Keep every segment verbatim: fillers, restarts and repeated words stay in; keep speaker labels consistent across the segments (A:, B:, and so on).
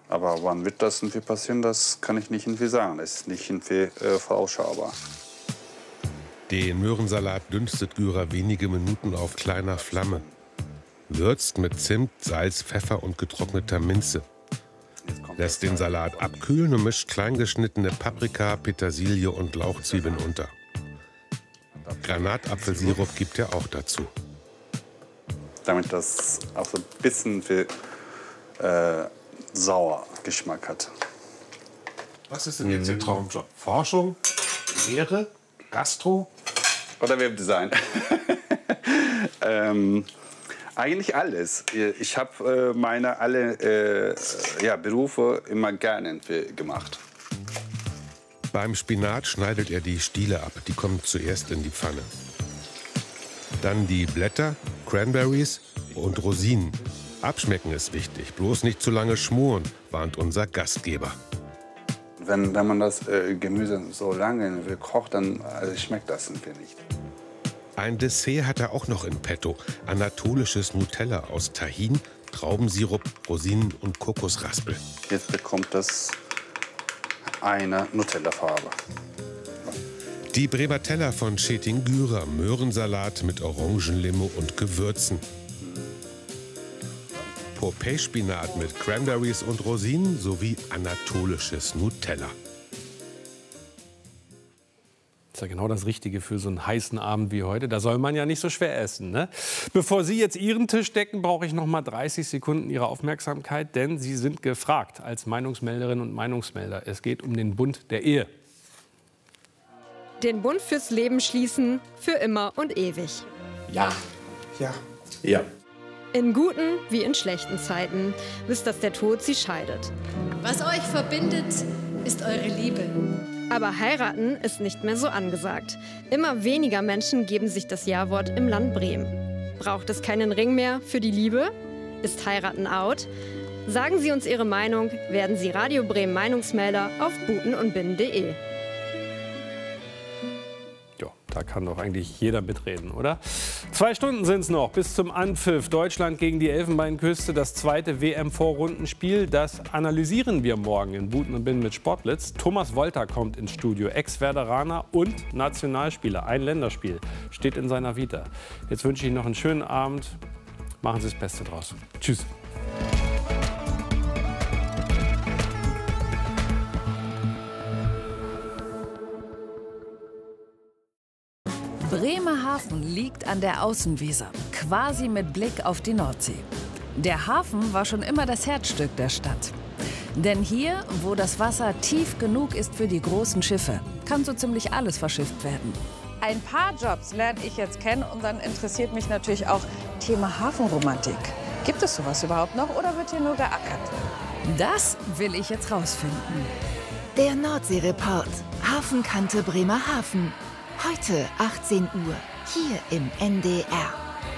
A: Aber wann wird das irgendwie passieren, das kann ich nicht irgendwie sagen. Das ist nicht irgendwie äh, vorausschaubar.
B: Den Möhrensalat dünstet Gürer wenige Minuten auf kleiner Flamme. Würzt mit Zimt, Salz, Pfeffer und getrockneter Minze. Lässt den Salat abkühlen und mischt kleingeschnittene Paprika, Petersilie und Lauchzwiebeln unter. Granatapfelsirup gibt er auch dazu.
A: Damit das auch so ein bisschen viel, äh, sauer Geschmack hat.
C: Was ist denn jetzt Ihr Traumjob? Forschung, Lehre, Gastro?
A: Oder Webdesign. ähm, eigentlich alles. Ich habe äh, meine alle äh, ja, Berufe immer gerne gemacht.
B: Beim Spinat schneidet er die Stiele ab. Die kommen zuerst in die Pfanne. Dann die Blätter, Cranberries und Rosinen. Abschmecken ist wichtig, bloß nicht zu lange schmoren, warnt unser Gastgeber.
A: Wenn, wenn man das äh, Gemüse so lange kocht, dann also schmeckt das irgendwie nicht.
B: Ein Dessert hat er auch noch in petto. Anatolisches Nutella aus Tahin, Traubensirup, Rosinen und Kokosraspel.
A: Jetzt bekommt das eine Nutella-Farbe.
B: Die Brevatella von Schetin Gürer, Möhrensalat mit Orangenlimo und Gewürzen. Popeye-Spinat mit Cranberries und Rosinen sowie anatolisches Nutella.
D: Das ist ja genau das Richtige für so einen heißen Abend wie heute. Da soll man ja nicht so schwer essen, ne? Bevor Sie jetzt Ihren Tisch decken, brauche ich noch mal dreißig Sekunden Ihrer Aufmerksamkeit, denn Sie sind gefragt als Meinungsmelderinnen und Meinungsmelder. Es geht um den Bund der Ehe.
E: Den Bund fürs Leben schließen, für immer und ewig.
C: Ja. Ja. Ja.
E: In guten wie in schlechten Zeiten, bis dass der Tod sie scheidet.
F: Was euch verbindet, ist eure Liebe.
E: Aber heiraten ist nicht mehr so angesagt. Immer weniger Menschen geben sich das Ja-Wort im Land Bremen. Braucht es keinen Ring mehr für die Liebe? Ist heiraten out? Sagen Sie uns Ihre Meinung, werden Sie Radio Bremen Meinungsmelder auf buten und binnen punkt de.
D: Da kann doch eigentlich jeder mitreden, oder? Zwei Stunden sind es noch bis zum Anpfiff. Deutschland gegen die Elfenbeinküste, das zweite W M-Vorrundenspiel. Das analysieren wir morgen in Buten und Binnen mit Sportblitz. Thomas Wolter kommt ins Studio, Ex-Werderaner und Nationalspieler. Ein Länderspiel steht in seiner Vita. Jetzt wünsche ich Ihnen noch einen schönen Abend. Machen Sie das Beste draus. Tschüss.
G: Bremerhaven liegt an der Außenweser, quasi mit Blick auf die Nordsee. Der Hafen war schon immer das Herzstück der Stadt. Denn hier, wo das Wasser tief genug ist für die großen Schiffe, kann so ziemlich alles verschifft werden.
H: Ein paar Jobs lerne ich jetzt kennen und dann interessiert mich natürlich auch Thema Hafenromantik. Gibt es sowas überhaupt noch oder wird hier nur geackert?
G: Das will ich jetzt rausfinden.
I: Der Nordsee-Report. Hafenkante Bremerhaven. Heute achtzehn Uhr, hier im N D R.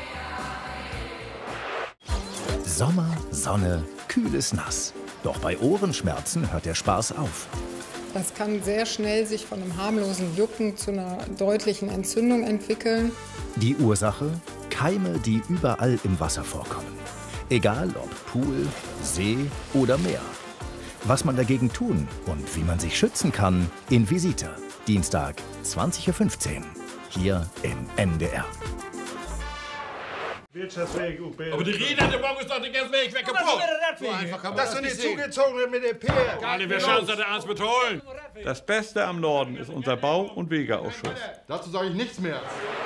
J: Sommer, Sonne, kühles Nass. Doch bei Ohrenschmerzen hört der Spaß auf.
K: Das kann sehr schnell sich von einem harmlosen Jucken zu einer deutlichen Entzündung entwickeln.
J: Die Ursache? Keime, die überall im Wasser vorkommen. Egal ob Pool, See oder Meer. Was man dagegen tun und wie man sich schützen kann, in Visita. Dienstag, zwanzig Uhr fünfzehn, hier im N D R.
L: Aber die Räder, der Morgen ist doch den ganzen Weg weg kaputt.
M: So einfach kann man das sind die zugezogenen mit dem P.
L: Alle, wir schauen uns das ernst mit holen.
N: Das Beste am Norden ist unser Bau- und Wegeausschuss.
M: Dazu sage ich nichts mehr.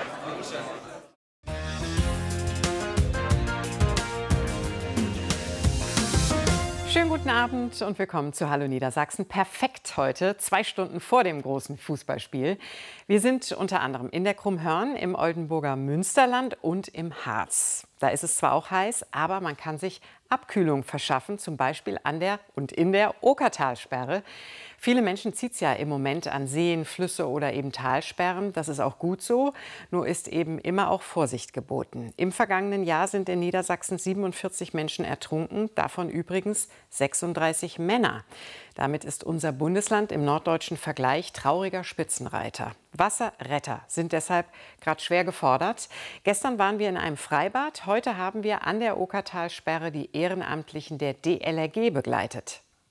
O: Schönen guten Abend und willkommen zu Hallo Niedersachsen. Perfekt heute, zwei Stunden vor dem großen Fußballspiel. Wir sind unter anderem in der Krummhörn, im Oldenburger Münsterland und im Harz. Da ist es zwar auch heiß, aber man kann sich Abkühlung verschaffen, zum Beispiel an der und in der Okertalsperre. Viele Menschen zieht es ja im Moment an Seen, Flüsse oder eben Talsperren. Das ist auch gut so, nur ist eben immer auch Vorsicht geboten. Im vergangenen Jahr sind in Niedersachsen siebenundvierzig Menschen ertrunken, davon übrigens sechsunddreißig Männer. Damit ist unser Bundesland im norddeutschen Vergleich trauriger Spitzenreiter. Wasserretter sind deshalb gerade schwer gefordert. Gestern waren wir in einem Freibad, heute haben wir an der Okertalsperre die Ehrenamtlichen der D L R G begleitet.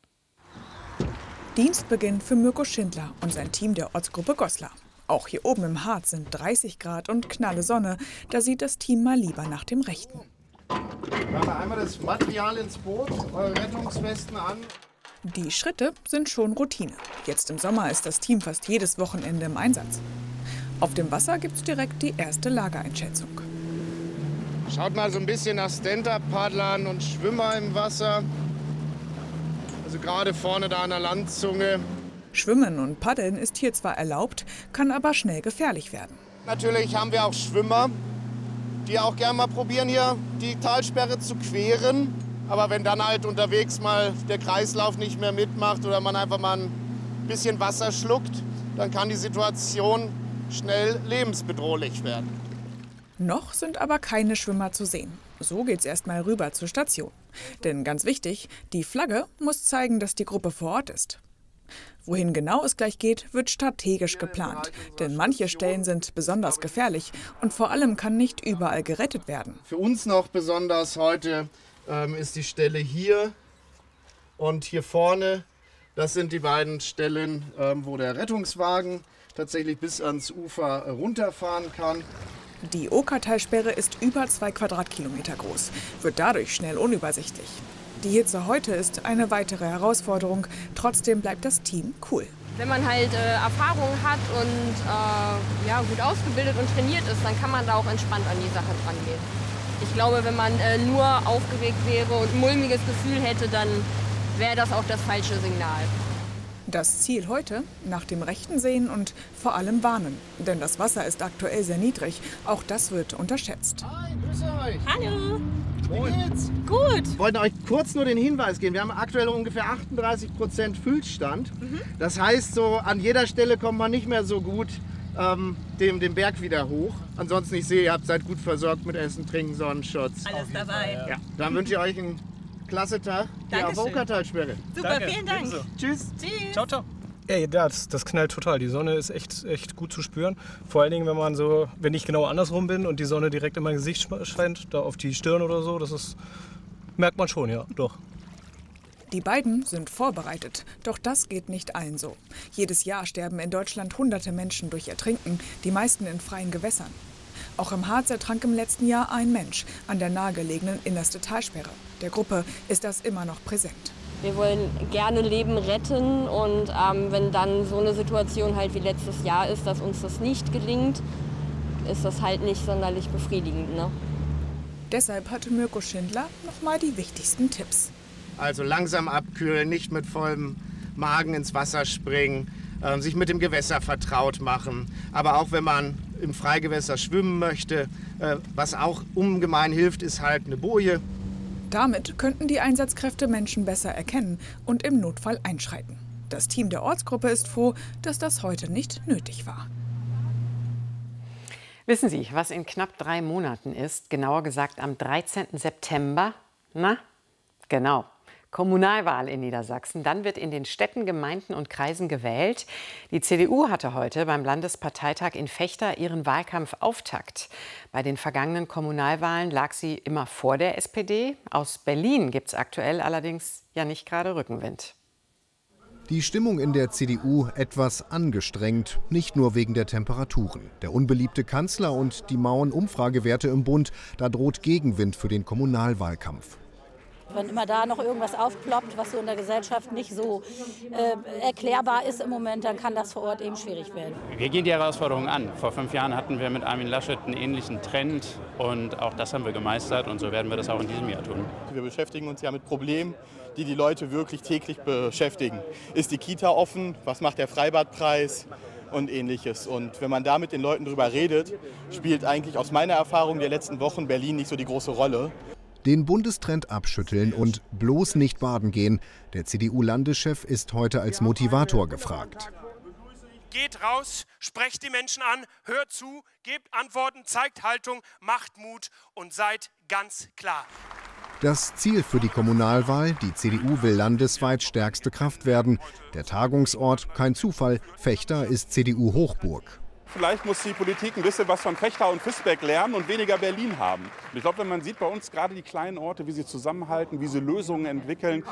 P: Dienstbeginn für Mirko Schindler und sein Team der Ortsgruppe Goslar. Auch hier oben im Harz sind dreißig Grad und knalle Sonne. Da sieht das Team mal lieber nach dem Rechten.
M: Wir haben einmal das Material ins Boot, eure Rettungswesten an.
P: Die Schritte sind schon Routine. Jetzt im Sommer ist das Team fast jedes Wochenende im Einsatz. Auf dem Wasser gibt es direkt die erste Lageeinschätzung.
M: Schaut mal so ein bisschen nach Stand-Up-Paddlern und Schwimmer im Wasser. Also gerade vorne da an der Landzunge.
P: Schwimmen und Paddeln ist hier zwar erlaubt, kann aber schnell gefährlich werden.
M: Natürlich haben wir auch Schwimmer, die auch gerne mal probieren, hier die Talsperre zu queren. Aber wenn dann halt unterwegs mal der Kreislauf nicht mehr mitmacht oder man einfach mal ein bisschen Wasser schluckt, dann kann die Situation schnell lebensbedrohlich werden.
P: Noch sind aber keine Schwimmer zu sehen. So geht's erst mal rüber zur Station. Denn ganz wichtig, die Flagge muss zeigen, dass die Gruppe vor Ort ist. Wohin genau es gleich geht, wird strategisch geplant. Denn manche Stellen sind besonders gefährlich und vor allem kann nicht überall gerettet werden.
M: Für uns noch besonders heute ähm, ist die Stelle hier und hier vorne. Das sind die beiden Stellen, ähm, wo der Rettungswagen tatsächlich bis ans Ufer runterfahren kann.
P: Die Okertalsperre ist über zwei Quadratkilometer groß, wird dadurch schnell unübersichtlich. Die Hitze heute ist eine weitere Herausforderung, trotzdem bleibt das Team cool.
Q: Wenn man halt äh, Erfahrung hat und äh, ja, gut ausgebildet und trainiert ist, dann kann man da auch entspannt an die Sache drangehen. Ich glaube, wenn man äh, nur aufgeregt wäre und ein mulmiges Gefühl hätte, dann wäre das auch das falsche Signal.
P: Das Ziel heute, nach dem Rechten sehen und vor allem warnen. Denn das Wasser ist aktuell sehr niedrig. Auch das wird unterschätzt.
M: Hi, grüße euch.
Q: Hallo.
M: Wie geht's?
Q: Gut.
M: Wir wollten euch kurz nur den Hinweis geben. Wir haben aktuell ungefähr achtunddreißig Prozent Füllstand. Mhm. Das heißt, so an jeder Stelle kommt man nicht mehr so gut ähm, dem, dem Berg wieder hoch. Ansonsten, ich sehe, ihr habt seid gut versorgt mit Essen, Trinken, Sonnenschutz.
Q: Alles dabei.
M: Ja. Dann wünsche ich euch einen klasse Tag.
Q: Dankeschön.
M: Auf Okertalsperre.
Q: Super,
R: Danke.
Q: vielen Dank.
R: Ebenso.
M: Tschüss.
Q: Tschüss.
R: Ciao, ciao. Ey, das, das knallt total. Die Sonne ist echt, echt gut zu spüren. Vor allen Dingen, wenn man so, wenn ich genau andersrum bin und die Sonne direkt in mein Gesicht scheint, da auf die Stirn oder so, das ist, merkt man schon, ja, doch.
P: Die beiden sind vorbereitet, doch das geht nicht allen so. Jedes Jahr sterben in Deutschland hunderte Menschen durch Ertrinken, die meisten in freien Gewässern. Auch im Harz ertrank im letzten Jahr ein Mensch an der nahegelegenen innerste Talsperre. Der Gruppe ist das immer noch präsent.
Q: Wir wollen gerne Leben retten und ähm, wenn dann so eine Situation halt wie letztes Jahr ist, dass uns das nicht gelingt, ist das halt nicht sonderlich befriedigend, ne?
P: Deshalb hatte Mirko Schindler noch mal die wichtigsten Tipps.
M: Also langsam abkühlen, nicht mit vollem Magen ins Wasser springen, äh, sich mit dem Gewässer vertraut machen. Aber auch wenn man im Freigewässer schwimmen möchte, äh, was auch ungemein hilft, ist halt eine Boje.
P: Damit könnten die Einsatzkräfte Menschen besser erkennen und im Notfall einschreiten. Das Team der Ortsgruppe ist froh, dass das heute nicht nötig war.
O: Wissen Sie, was in knapp drei Monaten ist? Genauer gesagt am dreizehnten September? Na, genau. Kommunalwahl in Niedersachsen. Dann wird in den Städten, Gemeinden und Kreisen gewählt. Die C D U hatte heute beim Landesparteitag in Vechta ihren Wahlkampfauftakt. Bei den vergangenen Kommunalwahlen lag sie immer vor der S P D. Aus Berlin gibt es aktuell allerdings ja nicht gerade Rückenwind.
S: Die Stimmung in der C D U etwas angestrengt, nicht nur wegen der Temperaturen. Der unbeliebte Kanzler und die mauen Umfragewerte im Bund, da droht Gegenwind für den Kommunalwahlkampf.
T: Wenn immer da noch irgendwas aufploppt, was so in der Gesellschaft nicht so äh, erklärbar ist im Moment, dann kann das vor Ort eben schwierig werden.
U: Wir gehen die Herausforderung an. Vor fünf Jahren hatten wir mit Armin Laschet einen ähnlichen Trend und auch das haben wir gemeistert und so werden wir das auch in diesem Jahr tun.
V: Wir beschäftigen uns ja mit Problemen, die die Leute wirklich täglich beschäftigen. Ist die Kita offen? Was macht der Freibadpreis? Und ähnliches. Und wenn man da mit den Leuten drüber redet, spielt eigentlich aus meiner Erfahrung der letzten Wochen Berlin nicht so die große Rolle.
S: Den Bundestrend abschütteln und bloß nicht baden gehen. Der C D U-Landeschef ist heute als Motivator gefragt.
W: Geht raus, sprecht die Menschen an, hört zu, gebt Antworten, zeigt Haltung, macht Mut und seid ganz klar.
S: Das Ziel für die Kommunalwahl, die C D U will landesweit stärkste Kraft werden. Der Tagungsort, kein Zufall, Vechta ist C D U-Hochburg.
X: Vielleicht muss die Politik ein bisschen was von Vechta und Visbeck lernen und weniger Berlin haben. Ich glaube, wenn man sieht bei uns gerade die kleinen Orte, wie sie zusammenhalten, wie sie Lösungen entwickeln,